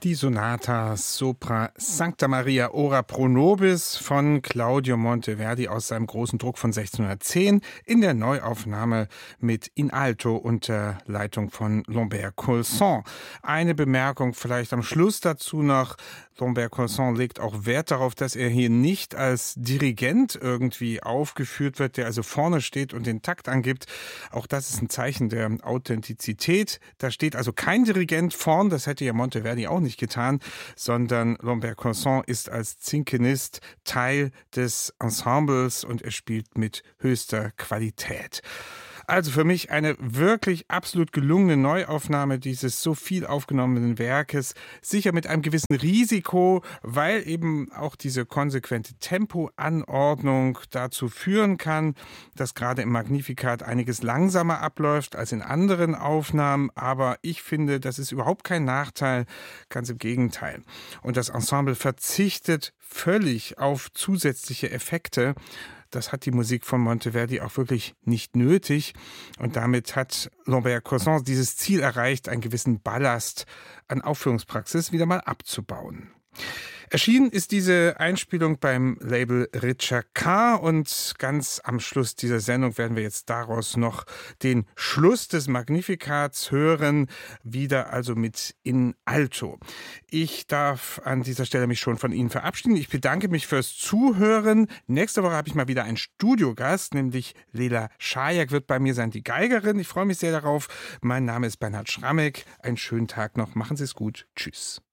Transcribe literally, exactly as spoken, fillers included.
Die Sonata Sopra Sancta Maria Ora pro nobis von Claudio Monteverdi aus seinem großen Druck von sechzehnhundertzehn in der Neuaufnahme mit In Alto unter Leitung von Lambert Colson. Eine Bemerkung vielleicht am Schluss dazu noch. Lambert Colson legt auch Wert darauf, dass er hier nicht als Dirigent irgendwie aufgeführt wird, der also vorne steht und den Takt angibt. Auch das ist ein Zeichen der Authentizität. Da steht also kein Dirigent vorn, das hätte ja Monteverdi auch nicht getan, sondern Lambert Colson ist als Zinkenist Teil des Ensembles und er spielt mit höchster Qualität. Also für mich eine wirklich absolut gelungene Neuaufnahme dieses so viel aufgenommenen Werkes, sicher mit einem gewissen Risiko, weil eben auch diese konsequente Tempoanordnung dazu führen kann, dass gerade im Magnificat einiges langsamer abläuft als in anderen Aufnahmen, aber ich finde, das ist überhaupt kein Nachteil, ganz im Gegenteil. Und das Ensemble verzichtet völlig auf zusätzliche Effekte. Das hat die Musik von Monteverdi auch wirklich nicht nötig. Und damit hat Lambert Colson dieses Ziel erreicht, einen gewissen Ballast an Aufführungspraxis wieder mal abzubauen. Erschienen ist diese Einspielung beim Label Richard K. und ganz am Schluss dieser Sendung werden wir jetzt daraus noch den Schluss des Magnifikats hören, wieder also mit In Alto. Ich darf an dieser Stelle mich schon von Ihnen verabschieden. Ich bedanke mich fürs Zuhören. Nächste Woche habe ich mal wieder einen Studiogast, nämlich Lela Schajak wird bei mir sein, die Geigerin. Ich freue mich sehr darauf. Mein Name ist Bernhard Schrammeck. Einen schönen Tag noch. Machen Sie es gut. Tschüss.